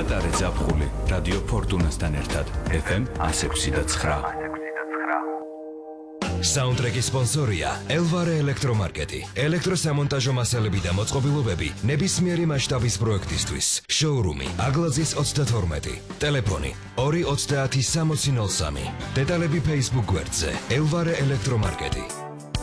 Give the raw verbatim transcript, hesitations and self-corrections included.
პატარა ზაფხული რადიო ფორტუნასთან ერთად ეფ ემ one oh six point nine. Soundtrack-ის სპონსორია ელვარე ელექტრომარკეტი. ელექტროსამონტაჟო მასალები და მოწყობილობები ნებისმიერი მასშტაბის პროექტისთვის. შოურუმი აგლაძის ოცდათორმეტი. ტელეფონი ორი ოცდაათი სამოცი ნოლ სამი. დეტალები Facebook გვერდზე ელვარე ელექტრომარკეტი.